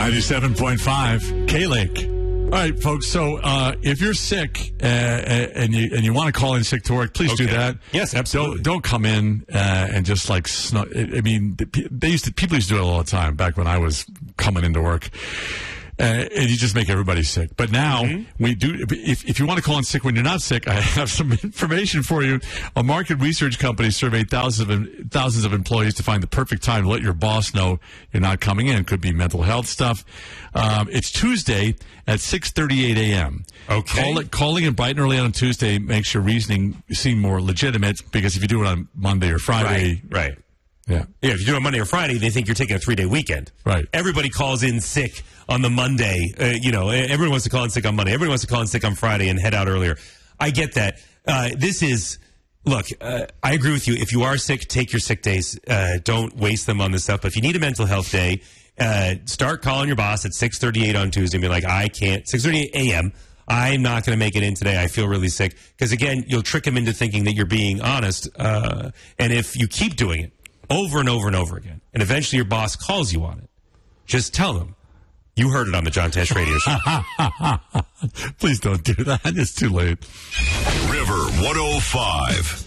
97.5 K-Lake. All right, folks. So if you're sick and you want to call in sick to work, please do that. Yes, absolutely. Don't come in and just like I mean, people used to do it all the time back when I was coming into work. And you just make everybody sick. But now, we do. If you want to call in sick when you're not sick, I have some information for you. A market research company surveyed thousands of employees to find the perfect time to let your boss know you're not coming in. Could be mental health stuff. It's Tuesday at 6:38 a.m. Okay. Calling in bright and early on Tuesday makes your reasoning seem more legitimate, because if you do it on Monday or Friday... Right. Yeah. Yeah, if you do it on Monday or Friday, they think you're taking a 3-day weekend. Right. Everybody calls in sick on the Monday. Everyone wants to call in sick on Monday. Everyone wants to call in sick on Friday and head out earlier. I get that. Look, I agree with you. If you are sick, take your sick days. Don't waste them on this stuff. But if you need a mental health day, start calling your boss at 6:38 on Tuesday and be like, I can't, 6:38 a.m., I'm not going to make it in today. I feel really sick. Because, again, you'll trick them into thinking that you're being honest. And if you keep doing it over and over and over again, and eventually your boss calls you on it, just tell them you heard it on the John Tesh radio show. Please don't do that. It's too late. River 105.